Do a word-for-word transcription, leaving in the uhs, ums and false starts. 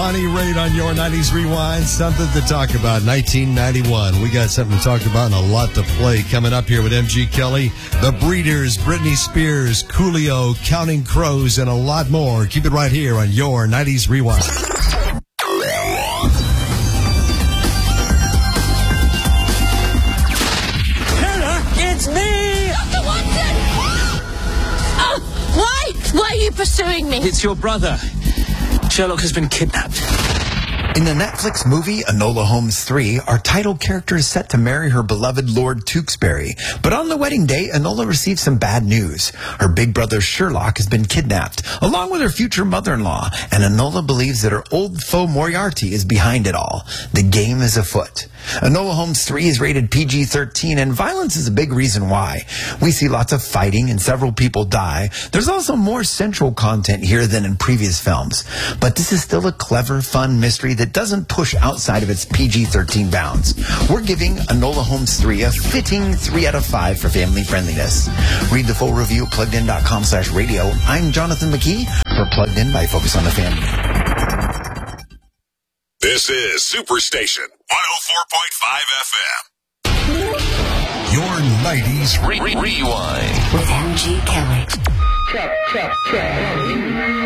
Bonnie Raitt on your nineties Rewind. Something to talk about. nineteen ninety-one. We got something to talk about and a lot to play coming up here with M G Kelly, The Breeders, Britney Spears, Coolio, Counting Crows, and a lot more. Keep it right here on your nineties Rewind. It's me! Doctor Watson! Oh, why? Why are you pursuing me? It's your brother. Sherlock has been kidnapped. In the Netflix movie Enola Holmes three, our title character is set to marry her beloved Lord Tewkesbury. But on the wedding day, Enola receives some bad news. Her big brother Sherlock has been kidnapped, along with her future mother-in-law, and Enola believes that her old foe Moriarty is behind it all. The game is afoot. Enola Holmes three is rated P G thirteen, and violence is a big reason why. We see lots of fighting and several people die. There's also more central content here than in previous films. But this is still a clever, fun mystery that doesn't push outside of its P G thirteen bounds. We're giving Enola Holmes three a fitting three out of five for family friendliness. Read the full review at plugged in dot com slash radio. I'm Jonathan McKee for Plugged In by Focus on the Family. This is Superstation one oh four point five F M. Your nineties Re- Re- Rewind with M G Kelly. Check, check, check.